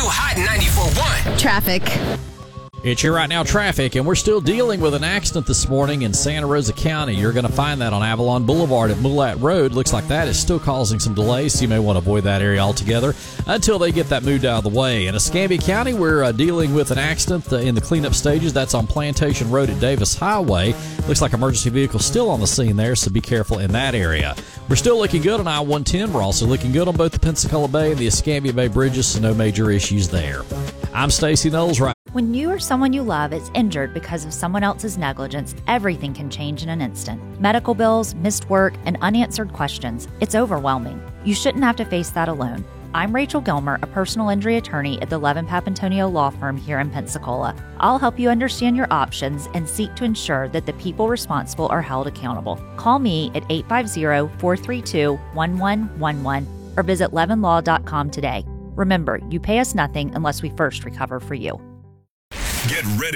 Hot 94.1. Traffic. It's your Right Now traffic, and we're still dealing with an accident this morning in Santa Rosa County. You're going to find that on Avalon Boulevard at Mulat Road. Looks like that is still causing some delays, so you may want to avoid that area altogether until they get that moved out of the way. In Escambia County, we're dealing with an accident in the cleanup stages. That's on Plantation Road at Davis Highway. Looks like emergency vehicles still on the scene there, so be careful in that area. We're still looking good on I-110. We're also looking good on both the Pensacola Bay and the Escambia Bay bridges, so no major issues there. I'm Stacey Knowles. When you or someone you love is injured because of someone else's negligence, everything can change in an instant. Medical bills, missed work, and unanswered questions. It's overwhelming. You shouldn't have to face that alone. I'm Rachel Gilmer, a personal injury attorney at the Levin Papantonio Law Firm here in Pensacola. I'll help you understand your options and seek to ensure that the people responsible are held accountable. Call me at 850-432-1111 or visit levinlaw.com today. Remember, you pay us nothing unless we first recover for you. Get ready